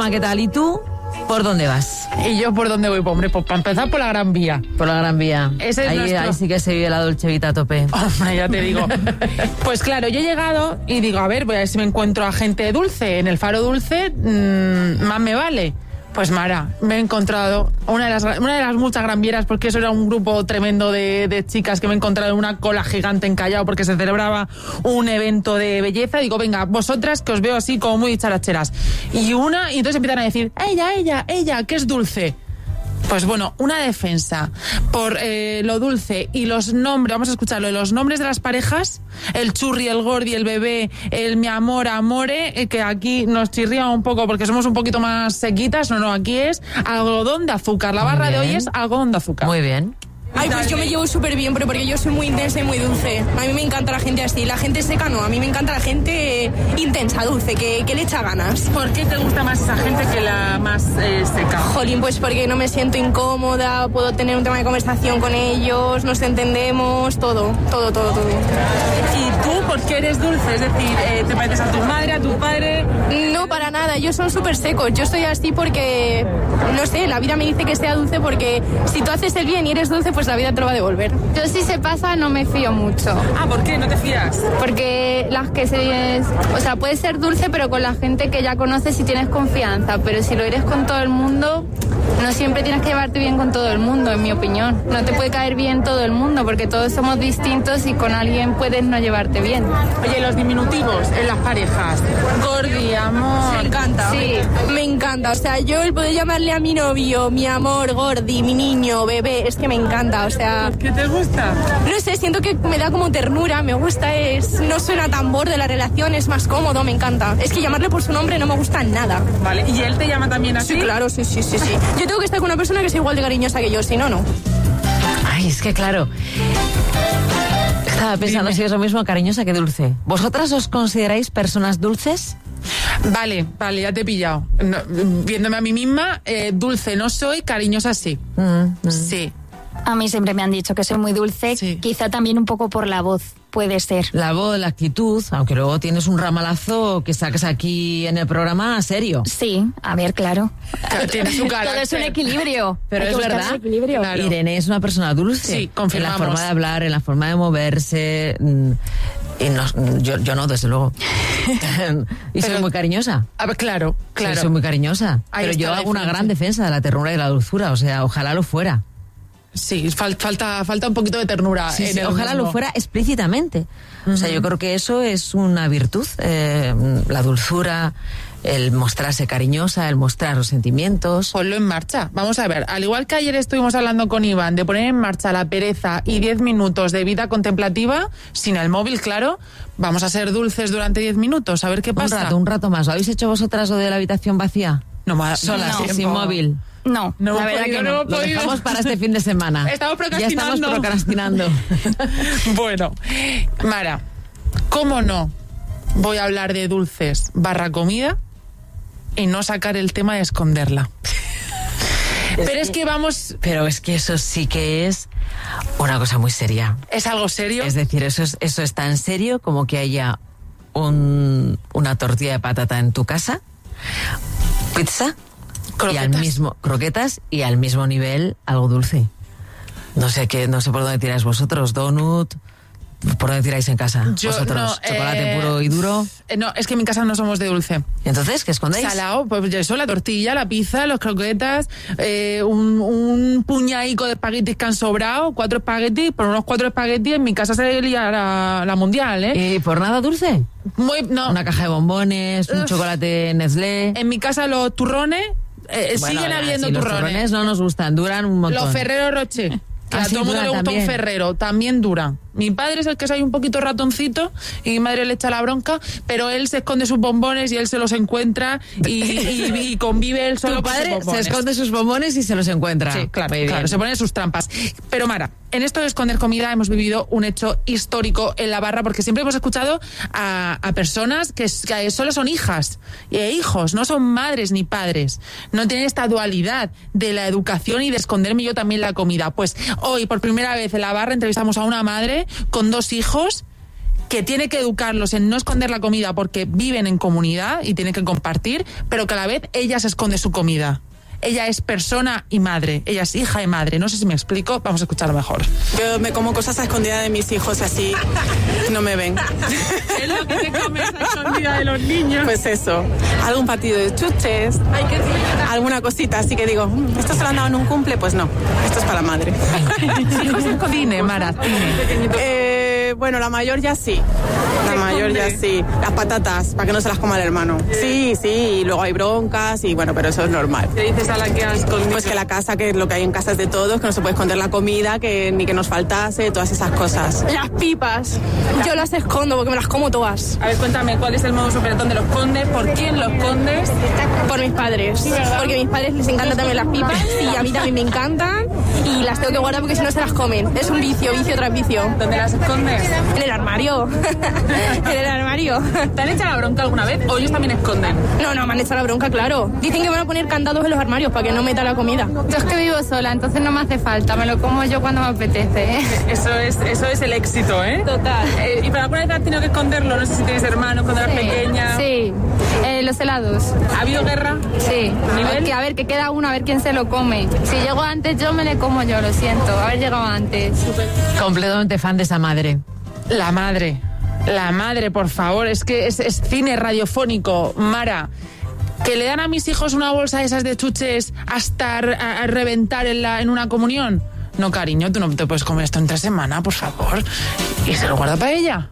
Paloma, ¿qué tal? ¿Y tú? ¿Por dónde vas? ¿Y yo por dónde voy? Pues, hombre, pues para empezar por la Gran Vía. Por la Gran Vía. Ese es ahí sí que se vive la Dolce Vita a tope. Hombre, ya te digo. Pues claro, yo he llegado y digo, a ver, voy a ver si me encuentro a gente dulce. En el Faro Dulce, más me vale. Pues Mara, me he encontrado una de las muchas granvieras, porque eso era un grupo tremendo de chicas que me he encontrado en una cola gigante en Callao porque se celebraba un evento de belleza. Digo, venga, vosotras que os veo así como muy dicharacheras. Y entonces empiezan a decir, ella, que es dulce. Pues bueno, una defensa por lo dulce y los nombres, vamos a escucharlo, los nombres de las parejas, el churri, el gordi, el bebé, el mi amor, amore, que aquí nos chirría un poco porque somos un poquito más sequitas, no, aquí es algodón de azúcar, la barra de hoy es algodón de azúcar. Muy bien. Ay, pues yo me llevo súper bien, pero porque yo soy muy intensa y muy dulce. A mí me encanta la gente así. La gente seca no, a mí me encanta la gente intensa, dulce, que le echa ganas. ¿Por qué te gusta más esa gente que la más seca? Jolín, pues porque no me siento incómoda, puedo tener un tema de conversación con ellos, nos entendemos, todo. ¿Y tú por qué eres dulce? Es decir, ¿te pareces a tu madre, a tu padre? No, para nada, ellos son súper secos. Yo estoy así porque, no sé, la vida me dice que sea dulce porque si tú haces el bien y eres dulce, pues la vida te lo va a devolver. Yo si se pasa no me fío mucho. Ah, ¿por qué? ¿No te fías? Porque puedes ser dulce pero con la gente que ya conoces y tienes confianza, pero si lo eres con todo el mundo, no siempre tienes que llevarte bien con todo el mundo, en mi opinión. No te puede caer bien todo el mundo porque todos somos distintos y con alguien puedes no llevarte bien. Oye, los diminutivos en las parejas. Gordi, amor. Me encanta. Sí. Me encanta. O sea, yo el poder llamarle a mi novio, mi amor, gordi, mi niño, bebé, es que me encanta. O sea, ¿qué te gusta? No sé, siento que me da como ternura, me gusta, no suena tan borde la relación, es más cómodo, me encanta. Es que llamarle por su nombre no me gusta nada. Vale, ¿y él te llama también así? Sí, claro, sí. Yo tengo que estar con una persona que sea igual de cariñosa que yo, si no, no. Ay, es que claro. Estaba pensando si es lo mismo cariñosa que dulce. ¿Vosotras os consideráis personas dulces? Vale, ya te he pillado. No, viéndome a mí misma, dulce no soy, cariñosa sí. Sí. A mí siempre me han dicho que soy muy dulce, sí. Quizá también un poco por la voz, puede ser. La voz, la actitud, aunque luego tienes un ramalazo que sacas aquí en el programa serio. Sí, a ver, claro. Tiene su carácter. Todo es un equilibrio. Pero es verdad, Claro. Irene es una persona dulce. Sí, confirmamos. En la forma de hablar, en la forma de moverse. Y yo no, desde luego. Y soy muy cariñosa. A ver, claro. Sí, soy muy cariñosa. Ahí pero está yo la hago una diferencia. gran defensa de la ternura y de la dulzura. O sea, ojalá lo fuera. Sí, falta un poquito de ternura. Sí, en el ojalá mismo. lo fuera explícitamente. O sea, yo creo que eso es una virtud. La dulzura, el mostrarse cariñosa, el mostrar los sentimientos. Ponlo en marcha. Vamos a ver, al igual que ayer estuvimos hablando con Iván de poner en marcha la pereza y 10 minutos de vida contemplativa, sin el móvil, claro, vamos a ser dulces durante 10 minutos, a ver qué pasa. Un rato más. ¿Lo habéis hecho vosotras lo de la habitación vacía? Solas, No. Sin móvil. No, No la hemos verdad podido, que no no. hemos Lo podido. dejamos para este fin de semana. Estamos procrastinando. Ya estamos procrastinando. Bueno, Mara, ¿cómo no voy a hablar de dulces / comida y no sacar el tema de esconderla? Pero es que vamos... Pero es que eso sí que es una cosa muy seria. ¿Es algo serio? Es decir, eso es tan serio como que haya una tortilla de patata en tu casa, pizza, Croquetas. croquetas y al mismo nivel algo dulce. No sé por dónde tiráis vosotros, donut. ¿Por dónde tiráis en casa? Vosotros, no, chocolate puro y duro. No, es que en mi casa no somos de dulce. Entonces, ¿qué escondéis? Salado, pues eso, la tortilla, la pizza, los croquetas, un puñadico de espaguetis que han sobrado, 4 espaguetis, por unos 4 espaguetis en mi casa se lía la mundial, ¿eh? ¿Y por nada dulce? No. Una caja de bombones, un chocolate Nestlé. En mi casa los turrones, Bueno, siguen ya, habiendo si los turrones. no nos gustan, duran un montón. Los Ferrero Rocher. Que a sí, todo el mundo duran le gusta también. un Ferrero, también duran. Mi padre es el que es un poquito ratoncito y mi madre le echa la bronca, pero él se esconde sus bombones y él se los encuentra y convive él solo Tu con sus padre se bombones. esconde sus bombones y se los encuentra. Sí, claro, Muy bien. se pone sus trampas. Pero Mara, en esto de esconder comida hemos vivido un hecho histórico en la barra porque siempre hemos escuchado a personas que solo son hijas e hijos, no son madres ni padres. No tienen esta dualidad de la educación y de esconderme yo también la comida. Pues hoy, por primera vez en la barra, entrevistamos a una madre con 2 hijos que tiene que educarlos en no esconder la comida porque viven en comunidad y tienen que compartir, pero que a la vez ella se esconde su comida. Ella es persona y madre, ella es hija y madre. No sé si me explico, vamos a escucharlo mejor. Yo me como cosas a escondida de mis hijos, así no me ven. ¿Es lo que te comes a escondida de los niños? Pues eso, algún partido de chuches, alguna cosita, así que digo, ¿esto se lo han dado en un cumple? Pues no, esto es para la madre. ¿Hijos en cocine, Mara? Bueno, la mayor ya sí. La mayor ya sí. Las patatas, para que no se las coma el hermano. Sí, y luego hay broncas y bueno, pero eso es normal. ¿Qué dices a la que has escondido? Pues que la casa, que lo que hay en casas de todos, que no se puede esconder la comida, que ni que nos faltase, todas esas cosas. Las pipas, yo las escondo porque me las como todas. A ver, cuéntame, ¿cuál es el modus operandi de los escondes? ¿Por quién los escondes? Por mis padres, porque a mis padres les encantan también las pipas y a mí también me encantan y las tengo que guardar porque si no se las comen. Es un vicio tras vicio. ¿Dónde las escondes? En el armario. En el armario. ¿Te han echado la bronca alguna vez o ellos también esconden? No, me han echado la bronca, claro. Dicen que van a poner candados en los armarios para que no meta la comida. Yo es que vivo sola, entonces no me hace falta, me lo como yo cuando me apetece, ¿eh? Eso es el éxito, ¿eh? Total. ¿Y para alguna vez has tenido que esconderlo? No sé si tienes hermanos cuando eras pequeña. Sí, los helados. ¿Ha habido guerra? Sí. ¿Nivel? Que a ver, que queda uno, a ver quién se lo come. Si llego antes yo me le como yo, lo siento, haber llegado antes. Completamente fan de esa madre. La madre, por favor, es que es cine radiofónico, Mara. ¿Que le dan a mis hijos una bolsa de esas de chuches hasta a reventar en una comunión? No, cariño, tú no te puedes comer esto en 3 semanas, por favor. Y se lo guarda para ella.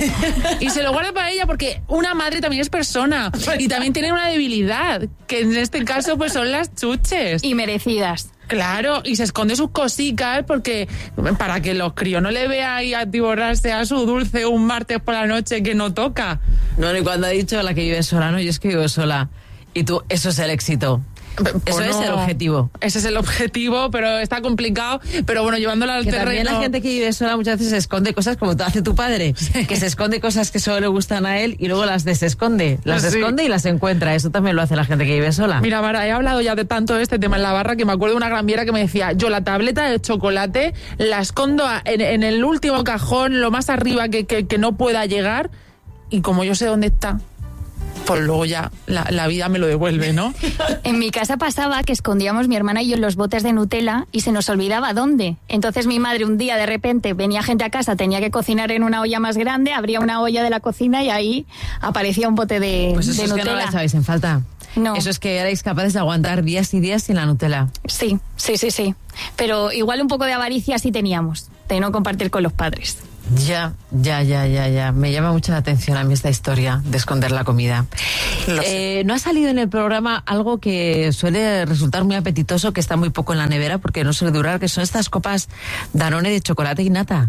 Y se lo guarda para ella porque una madre también es persona. Y también tiene una debilidad, que en este caso pues son las chuches. Y merecidas. Claro, y se esconde sus cositas porque para que los críos no le vean ahí atiborrarse a su dulce un martes por la noche que no toca. No, y cuando ha dicho la que vive sola, no, yo es que vivo sola. Y tú, eso es el éxito. Eso es el objetivo. Ese es el objetivo, pero está complicado. Pero bueno, llevándolo al que terreno. También la gente que vive sola muchas veces se esconde cosas como te hace tu padre, que se esconde cosas que solo le gustan a él y luego las desesconde. Las esconde y las encuentra. Eso también lo hace la gente que vive sola. Mira, Mara, he hablado ya de tanto este tema en la barra que me acuerdo de una gran viera que me decía, yo la tableta de chocolate la escondo en el último cajón, lo más arriba que no pueda llegar, y como yo sé dónde está, pues luego ya la vida me lo devuelve, ¿no? En mi casa pasaba que escondíamos mi hermana y yo los botes de Nutella y se nos olvidaba dónde. Entonces mi madre un día de repente venía gente a casa, tenía que cocinar en una olla más grande, abría una olla de la cocina y ahí aparecía un bote de pues eso de es Nutella. Que no la echabais en falta. No. Eso es que erais capaces de aguantar días y días sin la Nutella. Sí. Pero igual un poco de avaricia sí teníamos, de no compartir con los padres. Ya. Me llama mucho la atención a mí esta historia de esconder la comida. No ha salido en el programa algo que suele resultar muy apetitoso, que está muy poco en la nevera porque no suele durar, que son estas copas Danone de chocolate y nata.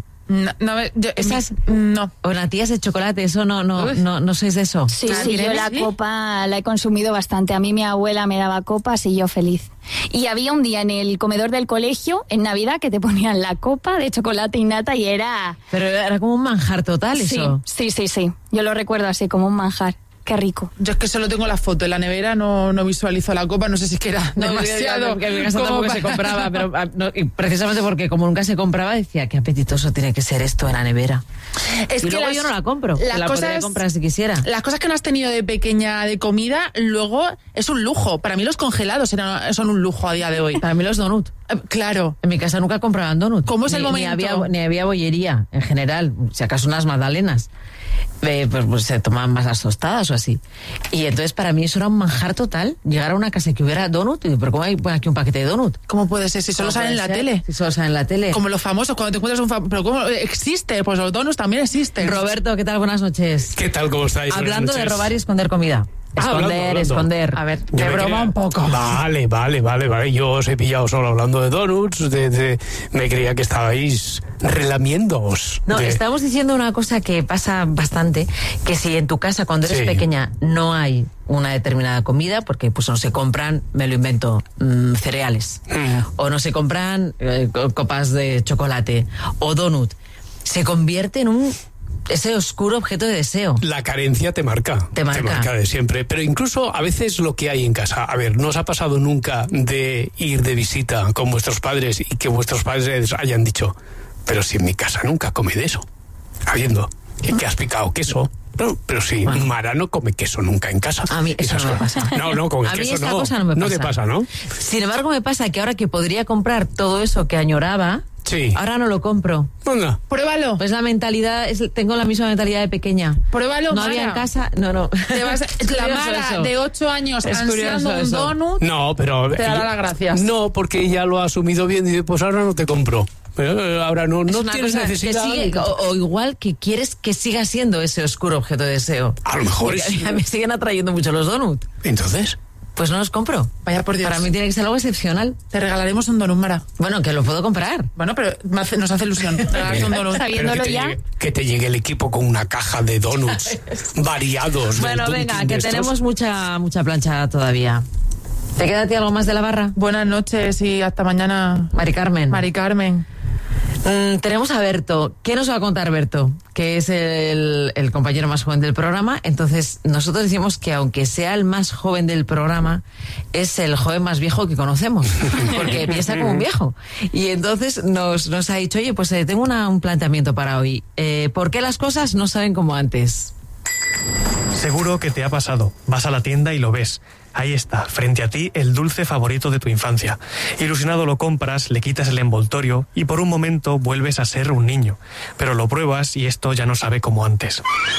No. O natillas de chocolate, eso no sois de eso. Sí, yo la copa la he consumido bastante. A mí mi abuela me daba copas y yo feliz. Y había un día en el comedor del colegio, en Navidad, que te ponían la copa de chocolate y nata y era... Pero era como un manjar total, eso. Sí. Yo lo recuerdo así, como un manjar. Qué rico. Yo es que solo tengo la foto en la nevera, no visualizo la copa, no sé si es que era demasiado. Que en mi casa tampoco se compraba, pero y precisamente porque como nunca se compraba, decía, qué apetitoso tiene que ser esto en la nevera. Es y que luego yo no la compro, la podría comprar si quisiera. Las cosas que no has tenido de pequeña de comida, luego es un lujo. Para mí los congelados son un lujo a día de hoy. Para mí los donuts. Claro. En mi casa nunca compraban donuts. ¿Cómo es el momento? Ni había bollería en general, si acaso unas magdalenas. Pues se tomaban más las tostadas o así. Y entonces para mí eso era un manjar total. Llegar a una casa que hubiera donut, pero ¿cómo hay aquí un paquete de donut? ¿Cómo puede ser? Si solo sale en la tele. Si solo sale en la tele. Como los famosos, cuando te encuentras un famoso. ¿Pero cómo existe? Pues los donuts también existen. Roberto, ¿qué tal? Buenas noches. ¿Qué tal? ¿Cómo estáis? Hablando de robar y esconder comida. Esconder. A ver, de broma un poco. Vale. Yo os he pillado solo hablando de donuts. Me creía que estabais relamiéndoos. No, estamos diciendo una cosa que pasa bastante, que si en tu casa cuando eres pequeña no hay una determinada comida, porque pues no se compran, me lo invento, cereales, o no se compran copas de chocolate o donut, se convierte en ese oscuro objeto de deseo. La carencia te marca. Te marca de siempre. Pero incluso a veces lo que hay en casa. A ver, ¿no os ha pasado nunca de ir de visita con vuestros padres y que vuestros padres hayan dicho, pero si en mi casa nunca come de eso? Habiendo que has picado queso. Pero sí, bueno. Mara no come queso nunca en casa. A mí eso no me pasa. No, con el a queso mí esta no. cosa no me pasa. No te pasa, ¿no? Sin embargo, me pasa que ahora que podría comprar todo eso que añoraba, sí. Ahora no lo compro. Venga. Pruébalo. Pues la mentalidad, tengo la misma mentalidad de pequeña. Pruébalo, No Mara. había en casa, no. La Mara de 8 años ansiando un donut. No, pero... Te dará las gracias. No, porque ella lo ha asumido bien y dice, pues ahora no te compro. Pero ahora no tienes necesidad. O igual que quieres que siga siendo ese oscuro objeto de deseo. A lo mejor es... me siguen atrayendo mucho los donuts. ¿Entonces? Pues no los compro. Vaya por Dios. Para mí tiene que ser algo excepcional. Te regalaremos un donut, Mara. Bueno, que lo puedo comprar. Bueno, pero nos hace ilusión. Regalarte un donut. Sabiéndolo ya. Que te llegue el equipo con una caja de donuts variados. Bueno, venga, que tenemos mucha plancha todavía. ¿Te queda a ti algo más de la barra? Buenas noches y hasta mañana. Mari Carmen. Tenemos a Berto. ¿Qué nos va a contar Berto? Que es el compañero más joven del programa. Entonces, nosotros decimos que aunque sea el más joven del programa, es el joven más viejo que conocemos. Porque piensa como un viejo. Y entonces nos ha dicho, oye, pues tengo un planteamiento para hoy. ¿Por qué las cosas no saben como antes? Seguro que te ha pasado. Vas a la tienda y lo ves. Ahí está, frente a ti, el dulce favorito de tu infancia. Ilusionado lo compras, le quitas el envoltorio y por un momento vuelves a ser un niño. Pero lo pruebas y esto ya no sabe como antes.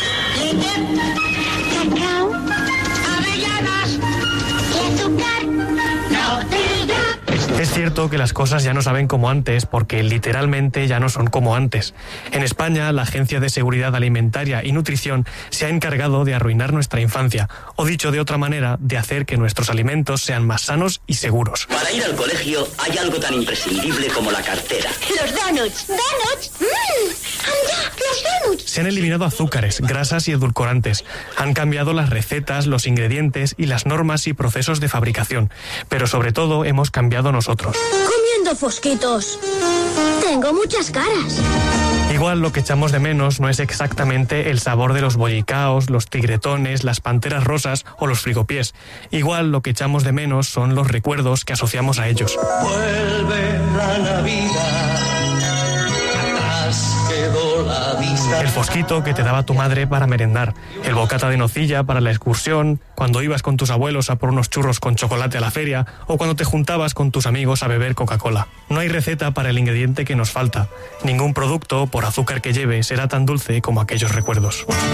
Cacao, avellanas y azúcar, Nutella. Es cierto que las cosas ya no saben como antes porque literalmente ya no son como antes. En España, la Agencia de Seguridad Alimentaria y Nutrición se ha encargado de arruinar nuestra infancia, o dicho de otra manera, de hacer que nuestros alimentos sean más sanos y seguros. Para ir al colegio hay algo tan imprescindible como la cartera. Los donuts. ¿Donuts? ¡Anda! ¡Los donuts! Se han eliminado azúcares, grasas y edulcorantes. Han cambiado las recetas, los ingredientes y las normas y procesos de fabricación. Pero sobre todo hemos cambiado nosotros. Comiendo fosquitos. Tengo muchas caras. Igual lo que echamos de menos no es exactamente el sabor de los bollicaos, los tigretones, las panteras rosas o los frigopiés. Igual lo que echamos de menos son los recuerdos que asociamos a ellos. Vuelve la Navidad. El fosquito que te daba tu madre para merendar, el bocata de nocilla para la excursión, cuando ibas con tus abuelos a por unos churros con chocolate a la feria o cuando te juntabas con tus amigos a beber Coca-Cola. No hay receta para el ingrediente que nos falta. Ningún producto, por azúcar que lleve, será tan dulce como aquellos recuerdos.